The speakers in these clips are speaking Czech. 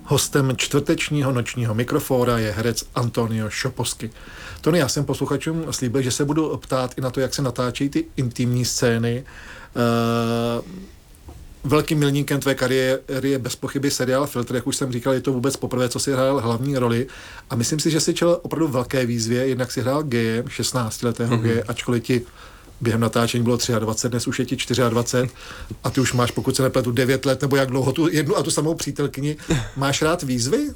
Hostem čtvrtečního nočního mikrofóra je herec Antonio Šoposky. Tony, já jsem posluchačům slíbil, že se budu ptát i na to, jak se natáčejí ty intimní scény. Velkým milníkem tvé kariéry je bez pochyby seriál Filtr, jak už jsem říkal, je to vůbec poprvé, co si hrál hlavní roli a myslím si, že si čelil opravdu velké výzvě, jednak si hrál geje, 16letého geje, ačkoliv ti během natáčení bylo 23, dnes už je ti 24 a ty už máš, pokud se nepletu, 9 let, nebo jak dlouho tu jednu a tu samou přítelkyni. Máš rád výzvy?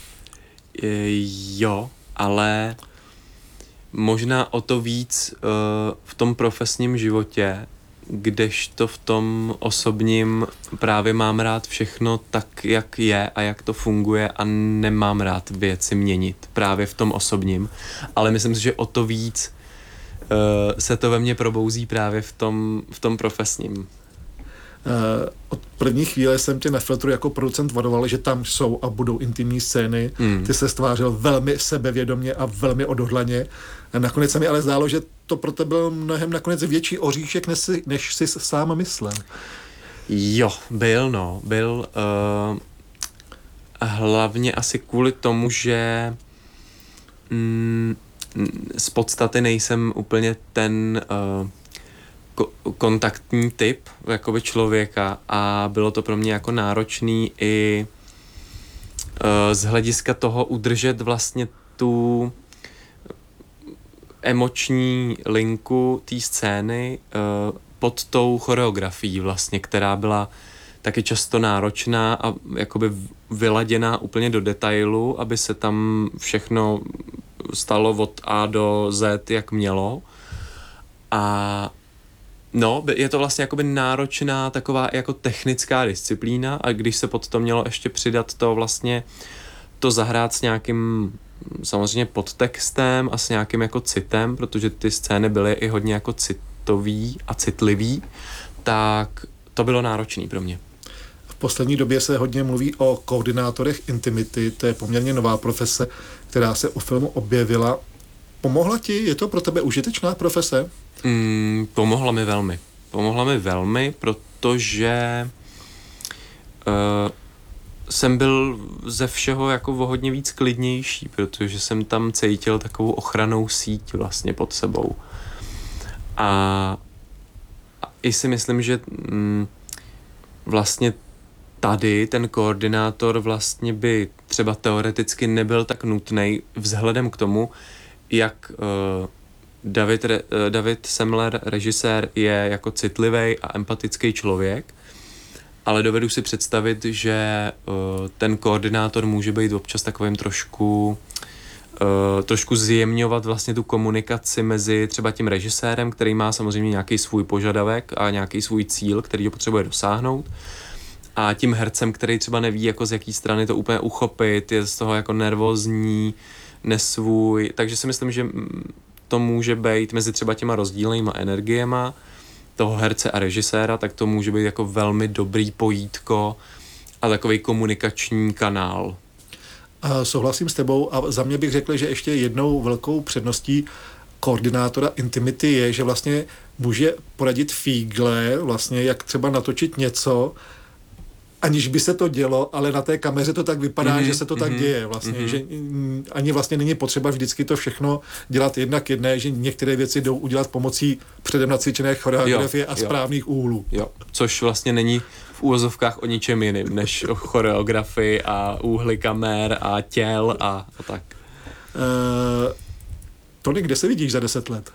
Jo, ale možná o to víc v tom profesním životě, kdežto v tom osobním právě mám rád všechno tak, jak je a jak to funguje a nemám rád věci měnit právě v tom osobním, ale myslím si, že o to víc se to ve mně probouzí právě v tom profesním. Od první chvíle jsem tě na Filtru jako producent varoval, že tam jsou a budou intimní scény. Ty se stvářil velmi sebevědomě a velmi odhodlaně. Nakonec se mi ale zdálo, že to pro tebe byl mnohem nakonec větší oříšek, než jsi sám myslel. Jo, byl hlavně asi kvůli tomu, že z podstaty nejsem úplně ten kontaktní typ jakoby člověka a bylo to pro mě jako náročný i z hlediska toho udržet vlastně tu emoční linku té scény pod tou choreografií vlastně, která byla taky často náročná a jakoby vyladěná úplně do detailu, aby se tam všechno stalo od A do Z, jak mělo. A no, je to vlastně jakoby náročná taková jako technická disciplína a když se pod to mělo ještě přidat to vlastně to zahrát s nějakým samozřejmě podtextem a s nějakým jako citem, protože ty scény byly i hodně jako citový a citlivý, tak to bylo náročný pro mě. V poslední době se hodně mluví o koordinátorech intimity, to je poměrně nová profese, která se u filmu objevila. Pomohla ti? Je to pro tebe užitečná profese? Pomohla mi velmi, protože jsem byl ze všeho jako o hodně víc klidnější, protože jsem tam cítil takovou ochrannou síť vlastně pod sebou. A i si myslím, že vlastně tady ten koordinátor vlastně by třeba teoreticky nebyl tak nutný vzhledem k tomu, jak David Semler, režisér, je jako citlivý a empatický člověk, ale dovedu si představit, že ten koordinátor může být občas takovým trošku zjemňovat vlastně tu komunikaci mezi třeba tím režisérem, který má samozřejmě nějaký svůj požadavek a nějaký svůj cíl, který ho potřebuje dosáhnout, a tím hercem, který třeba neví, jako z jaký strany to úplně uchopit, je z toho jako nervózní, nesvůj, takže si myslím, že to může být mezi třeba těma rozdílnýma energiema toho herce a režiséra, tak to může být jako velmi dobrý pojítko a takový komunikační kanál. Souhlasím s tebou a za mě bych řekl, že ještě jednou velkou předností koordinátora intimity je, že vlastně může poradit fígle, vlastně jak třeba natočit něco, aniž by se to dělo, ale na té kameře to tak vypadá, že se to tak děje vlastně, že ani vlastně není potřeba vždycky to všechno dělat jednak jedné, že některé věci jdou udělat pomocí předem nacvičené choreografie a správných úhlů. Jo, což vlastně není v úvozovkách o ničem jiným, než o choreografii a úhly kamer a těl a tak. Tony, kde se vidíš za 10 let?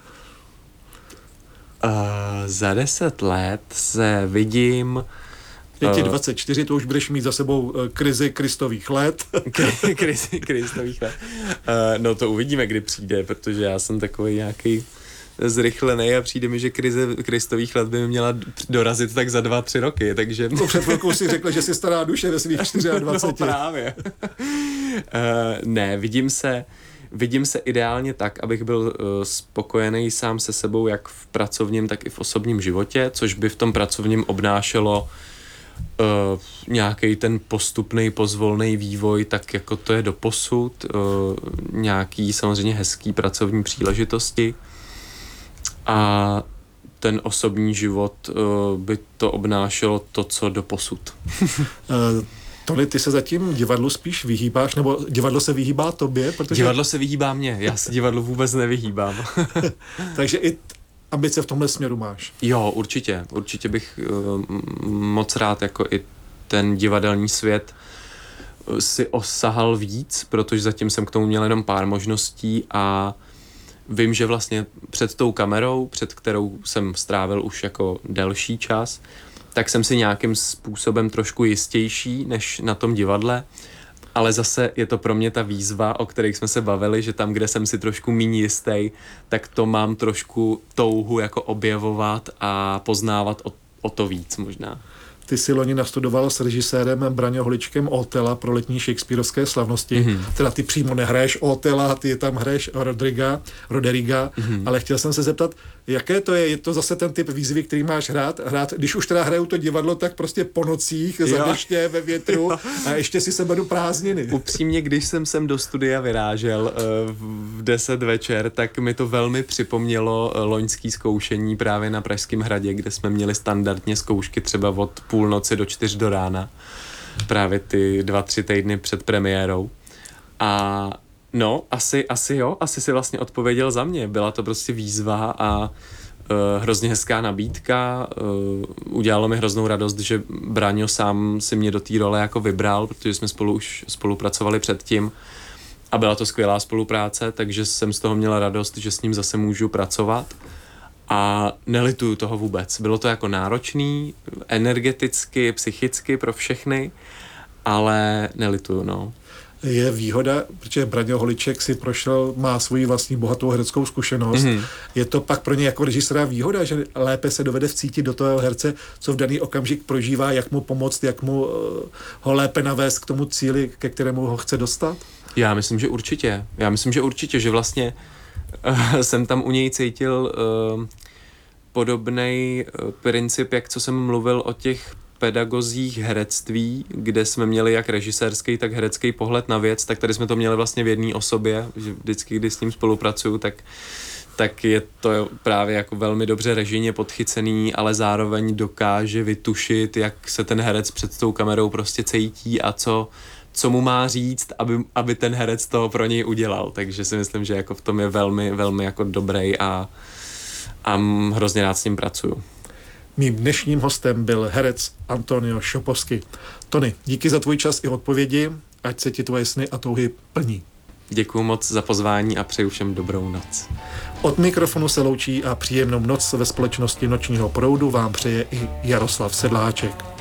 Za 10 let se vidím... Je ti 24, to už budeš mít za sebou krizi kristových let. Krizi kristových let. No to uvidíme, kdy přijde, protože já jsem takový nějaký zrychlený a přijde mi, že krize kristových let by mi měla dorazit tak za 2-3 roky, takže... No před chvilkou si řekl, že jsi stará duše ve svých 24. No právě. Ne, vidím se ideálně tak, abych byl spokojený sám se sebou, jak v pracovním, tak i v osobním životě, což by v tom pracovním obnášelo nějaký ten postupný, pozvolný vývoj, tak jako to je doposud, nějaký samozřejmě hezký pracovní příležitosti a ten osobní život by to obnášelo to, co doposud. Tony, ty se zatím divadlu spíš vyhýbáš, nebo divadlo se vyhýbá tobě? Protože... Divadlo se vyhýbá mně, já se divadlu vůbec nevyhýbám. Takže i ambice v tomhle směru máš. Jo, určitě bych moc rád jako i ten divadelní svět si osahal víc, protože zatím jsem k tomu měl jenom pár možností a vím, že vlastně před tou kamerou, před kterou jsem strávil už jako delší čas, tak jsem si nějakým způsobem trošku jistější než na tom divadle, ale zase je to pro mě ta výzva, o kterých jsme se bavili, že tam, kde jsem si trošku méně jistý, tak to mám trošku touhu jako objevovat a poznávat o to víc možná. Ty si loni nastudoval s režisérem Braňo Holičkem Otela pro letní shakespearovské slavnosti. Teda ty přímo nehraješ Otela, ty tam hraješ Roderiga, ale chtěl jsem se zeptat, jaké to je? Je to zase ten typ výzvy, který máš hrát? Když už teda hraju to divadlo, tak prostě po nocích, za deště, ve větru a ještě si seberu prázdniny. Upřímně, když jsem sem do studia vyrážel v 10 večer, tak mi to velmi připomnělo loňský zkoušení právě na Pražském hradě, kde jsme měli standardně zkoušky třeba od půlnoci do 4 do rána. Právě ty 2-3 týdny před premiérou. A no, asi si vlastně odpověděl za mě. Byla to prostě výzva a hrozně hezká nabídka. Udělalo mi hroznou radost, že Braňo sám si mě do té role jako vybral, protože jsme spolu už spolupracovali předtím a byla to skvělá spolupráce, takže jsem z toho měla radost, že s ním zase můžu pracovat a nelituju toho vůbec. Bylo to jako náročný, energeticky, psychicky pro všechny, ale nelituju, no. Je výhoda, protože Braňo Holiček si prošel, má svoji vlastní bohatou hereckou zkušenost. Je to pak pro ně jako režiséra výhoda, že lépe se dovede vcítit do toho herce, co v daný okamžik prožívá, jak mu pomoct, jak mu ho lépe navést k tomu cíli, ke kterému ho chce dostat? Já myslím, že určitě, že vlastně jsem tam u něj cítil podobnej princip, jak co jsem mluvil o těch pedagozích herectví, kde jsme měli jak režisérský, tak herecký pohled na věc, tak tady jsme to měli vlastně v jedné osobě, že vždycky, když s ním spolupracuju, tak je to právě jako velmi dobře režijně podchycený, ale zároveň dokáže vytušit, jak se ten herec před tou kamerou prostě cítí a co mu má říct, aby ten herec toho pro něj udělal. Takže si myslím, že jako v tom je velmi, velmi jako dobrý a hrozně rád s ním pracuju. Mým dnešním hostem byl herec Antonio Šopovský. Tony, díky za tvůj čas i odpovědi, ať se ti tvoje sny a touhy plní. Děkuju moc za pozvání a přeju všem dobrou noc. Od mikrofonu se loučí a příjemnou noc ve společnosti Nočního proudu vám přeje i Jaroslav Sedláček.